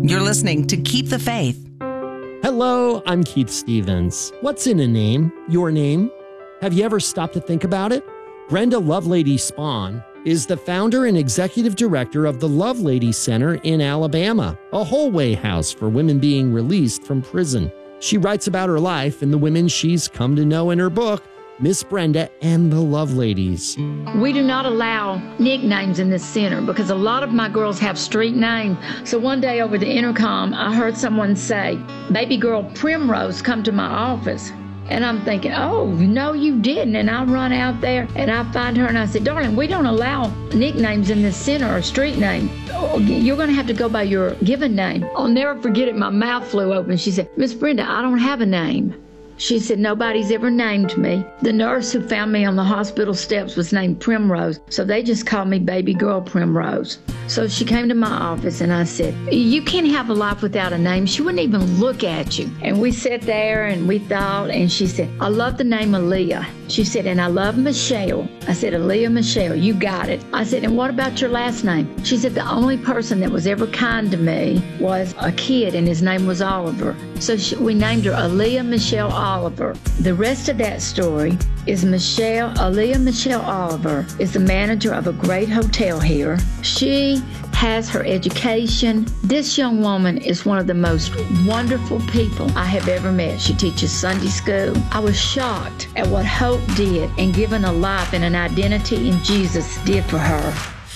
You're listening to Keep the Faith. Hello, I'm Keith Stevens. What's in a name? Your name? Have you ever stopped to think about it? Brenda Lovelady Spahn is the founder and executive director of the Lovelady Center in Alabama, a Holway house for women being released from prison. She writes about her life and the women she's come to know in her book, Miss Brenda and the Loveladies. We do not allow nicknames in this center because a lot of my girls have street names. So one day over the intercom, I heard someone say, "Baby girl Primrose, come to my office." And I'm thinking, oh, no, you didn't. And I run out there and I find her and I said, "Darling, we don't allow nicknames in this center or street name. Oh, you're going to have to go by your given name." I'll never forget it. My mouth flew open. She said, "Miss Brenda, I don't have a name." She said, "Nobody's ever named me. The nurse who found me on the hospital steps was named Primrose, so they just called me Baby Girl Primrose." So she came to my office and I said, "You can't have a life without a name." She wouldn't even look at you. And we sat there and we thought, and she said, "I love the name Aaliyah." She said, "And I love Michelle." I said, "Aaliyah Michelle, you got it." I said, "And what about your last name?" She said, "The only person that was ever kind to me was a kid, and his name was Oliver." So we named her Aaliyah Michelle Oliver. The rest of that story is Aaliyah Michelle Oliver is the manager of a great hotel here. She has her education. This young woman is one of the most wonderful people I have ever met. She teaches Sunday school. I was shocked at what Hope did and giving a life and an identity in Jesus did for her.